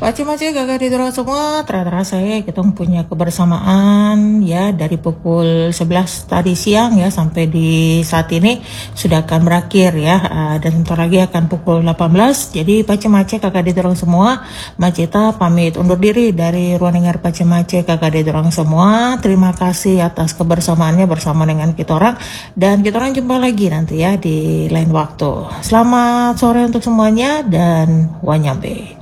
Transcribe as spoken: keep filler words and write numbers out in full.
Pace-mace kakak di semua, terasa ya kita punya kebersamaan ya dari pukul sebelas tadi siang ya sampai di saat ini sudah akan berakhir ya, uh, dan sebentar lagi akan pukul delapan belas. Jadi pace-mace kakak di semua, Maceta pamit undur diri dari ruang dengar pace-mace kakak di semua. Terima kasih atas kebersamaannya bersama dengan kita orang, dan kita orang jumpa lagi nanti ya di lain waktu. Selamat sore untuk semuanya dan wanyambe.